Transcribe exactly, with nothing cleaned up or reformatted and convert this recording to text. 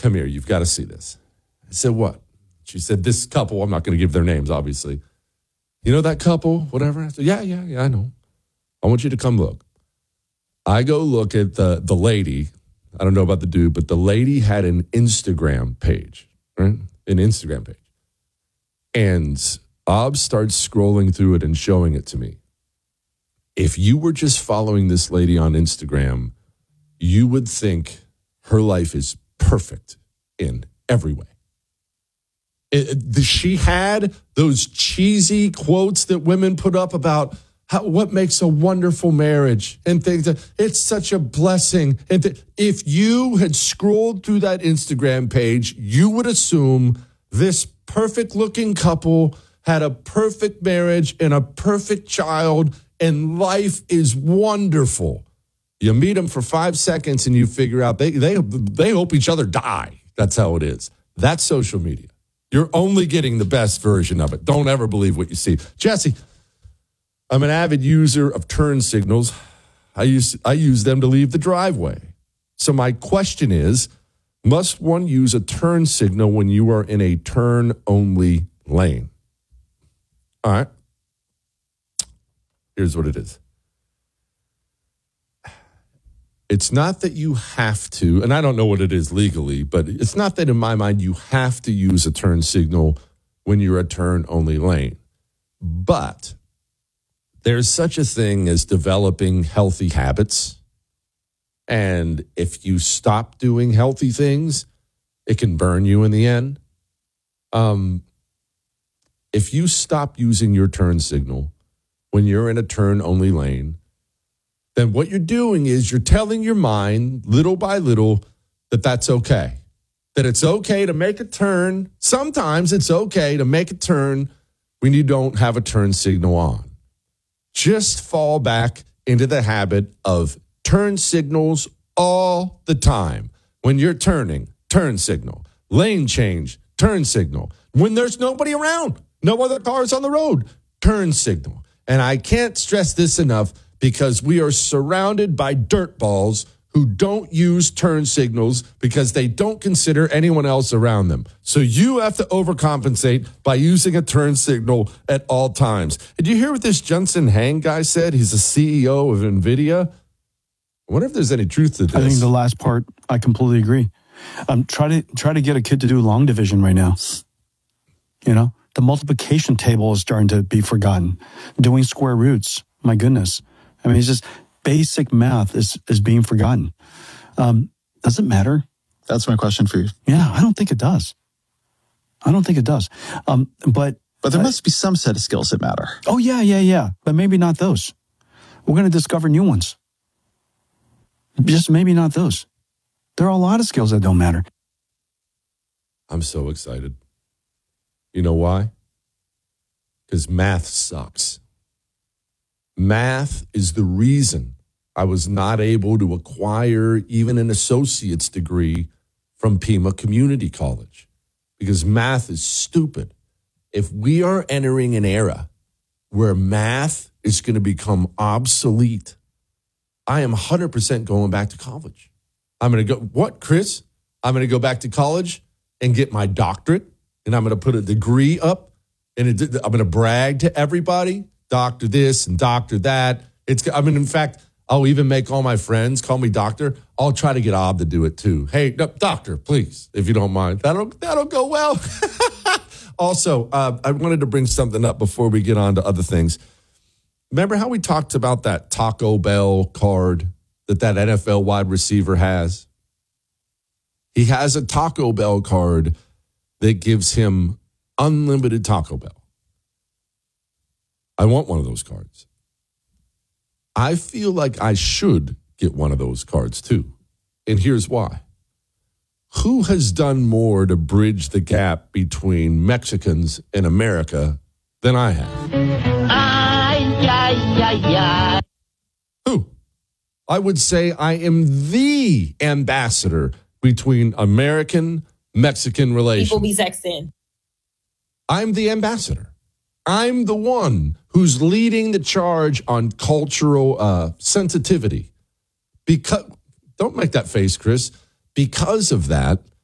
come here, you've got to see this. I said, what? She said, this couple, I'm not going to give their names, obviously. You know that couple, whatever? I said, yeah, yeah, yeah, I know. I want you to come look. I go look at the, the lady. I don't know about the dude, but the lady had an Instagram page, right? An Instagram page. And Ob starts scrolling through it and showing it to me. If you were just following this lady on Instagram, you would think her life is perfect in every way. It, it, she had those cheesy quotes that women put up about how, what makes a wonderful marriage and things. That, it's such a blessing. And th- if you had scrolled through that Instagram page, you would assume this perfect-looking couple had a perfect marriage and a perfect child, and life is wonderful. You meet them for five seconds and you figure out they they they hope each other die. That's how it is. That's social media. You're only getting the best version of it. Don't ever believe what you see. Jesse, I'm an avid user of turn signals. I use I use them to leave the driveway. So my question is, must one use a turn signal when you are in a turn-only lane? All right. Here's what it is. It's not that you have to, and I don't know what it is legally, but it's not that in my mind you have to use a turn signal when you're a turn-only lane. But there's such a thing as developing healthy habits. And if you stop doing healthy things, it can burn you in the end. Um, if you stop using your turn signal when you're in a turn-only lane, then what you're doing is you're telling your mind little by little that that's okay. That it's okay to make a turn. Sometimes it's okay to make a turn when you don't have a turn signal on. Just fall back into the habit of turn signals all the time. When you're turning, turn signal. Lane change, turn signal. When there's nobody around, no other cars on the road, turn signal. And I can't stress this enough, because we are surrounded by dirtballs who don't use turn signals because they don't consider anyone else around them. So you have to overcompensate by using a turn signal at all times. Did you hear what this Jensen Huang guy said? He's the C E O of NVIDIA. I wonder if there's any truth to this. I think the last part, I completely agree. Um, try to try to get a kid to do long division right now. You know, the multiplication table is starting to be forgotten. Doing square roots, my goodness. I mean, it's just basic math is, is being forgotten. Um, does it matter? That's my question for you. Yeah, I don't think it does. I don't think it does. Um, but but there uh, must be some set of skills that matter. Oh, yeah, yeah, yeah. But maybe not those. We're going to discover new ones. Just maybe not those. There are a lot of skills that don't matter. I'm so excited. You know why? Because math sucks. Math is the reason I was not able to acquire even an associate's degree from Pima Community College, because math is stupid. If we are entering an era where math is going to become obsolete, I am one hundred percent going back to college. I'm going to go, what, Chris? I'm going to go back to college and get my doctorate, and I'm going to put a degree up, and it, I'm going to brag to everybody. Doctor this and doctor that. It's. I mean, in fact, I'll even make all my friends call me doctor. I'll try to get Ob to do it too. Hey, no, doctor, please, if you don't mind. That'll that'll go well. Also, uh, I wanted to bring something up before we get on to other things. Remember how we talked about that Taco Bell card that that N F L wide receiver has? He has a Taco Bell card that gives him unlimited Taco Bell. I want one of those cards. I feel like I should get one of those cards too. And here's why. Who has done more to bridge the gap between Mexicans and America than I have? Ay, ay, ay, ay. Who? I would say I am the ambassador between American-Mexican relations. People be sexting. I'm the ambassador. I'm the one who's leading the charge on cultural uh, sensitivity. Because, don't make that face, Chris. Because of that,